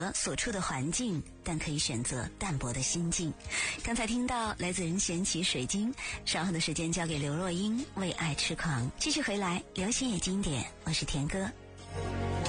所处的环境，但可以选择淡泊的心境。刚才听到来自任贤齐水晶，稍后的时间交给刘若英为爱痴狂。继续回来，流行也经典，我是田哥。